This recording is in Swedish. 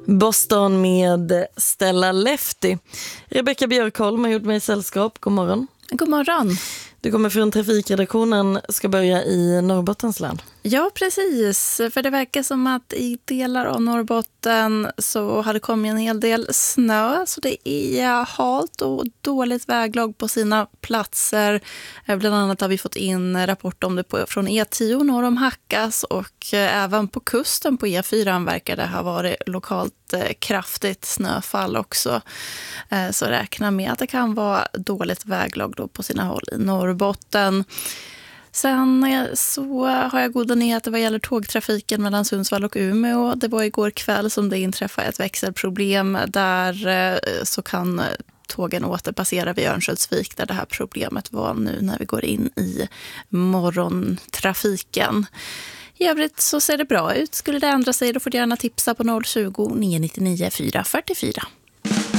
Boston med Stella Lefty. Rebecka Björkholm har gjort mig sällskap. God morgon. God morgon. Du kommer från trafikredaktionen, ska börja i Norrbottens län. Ja, precis. För det verkar som att i delar av Norrbotten så hade kommit en hel del snö. Så det är halt och dåligt väglag på sina platser. Bland annat har vi fått in rapport om det från E10 norr om Hackas. Och även på kusten på E4 verkar det ha varit lokalt kraftigt snöfall också. Så räkna med att det kan vara dåligt väglag då på sina håll i Norrbotten. Sen så har jag goda nyheter vad gäller tågtrafiken mellan Sundsvall och Umeå. Det var igår kväll som det inträffade ett växelproblem. Där så kan tågen återpassera vid Örnsköldsvik där det här problemet var nu när vi går in i morgontrafiken. I övrigt så ser det bra ut. Skulle det ändra sig då får du gärna tipsa på 020 999 444.